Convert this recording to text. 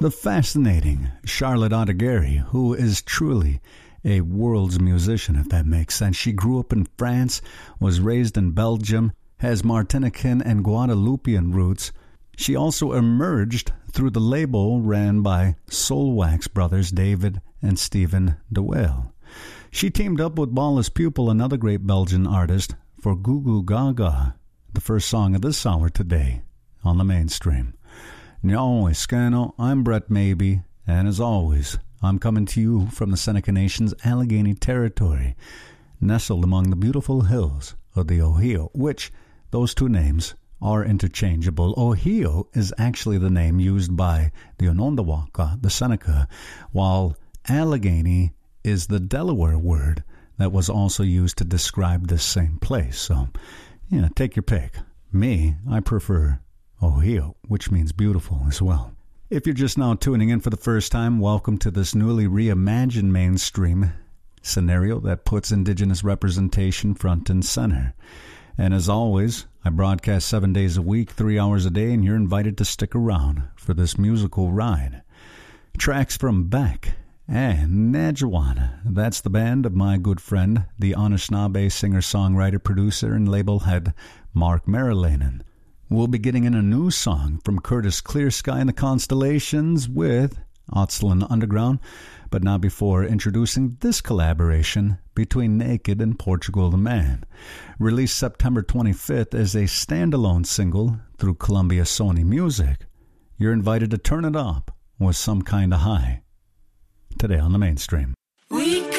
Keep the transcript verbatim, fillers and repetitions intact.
The fascinating Charlotte Adighieri, who is truly a world's musician, if that makes sense. She grew up in France, was raised in Belgium, has Martinican and Guadeloupean roots. She also emerged through the label ran by Soulwax brothers David and Stephen de Waal. She teamed up with Ballis Pupil, another great Belgian artist, for Goo Goo Gaga, the first song of this hour today on the Mainstream. No, Escano, I'm Brett Maybe, and as always, I'm coming to you from the Seneca Nation's Allegheny territory, nestled among the beautiful hills of the Ohio, which those two names are interchangeable. Ohio is actually the name used by the Onondaga, the Seneca, while Allegheny is the Delaware word that was also used to describe this same place. So, yeah, take your pick. Me, I prefer Ohio, which means beautiful as well. If you're just now tuning in for the first time, welcome to this newly reimagined Mainstream scenario that puts Indigenous representation front and center. And as always, I broadcast seven days a week, three hours a day, and you're invited to stick around for this musical ride. Tracks from Beck and Najawan. That's the band of my good friend, the Anishinaabe singer-songwriter, producer, and label head Mark Marilanen. We'll be getting in a new song from Curtis Clear Sky and the Constellations with Otslin Underground, but not before introducing this collaboration between Naked and Portugal the Man. Released September twenty-fifth as a standalone single through Columbia Sony Music. You're invited to turn it up with Some Kinda High today on the Mainstream. We